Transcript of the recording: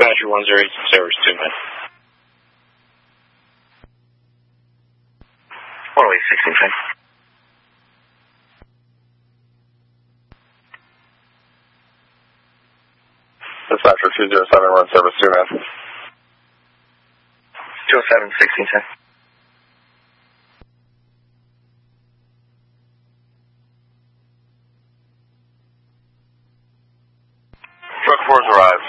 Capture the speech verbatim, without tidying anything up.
Dispatcher one zero eight, service two, man. one oh eight, sixteen, ten. Dispatcher two zero seven, run service two, man. two oh seven, sixteen, ten. Truck four's arrived.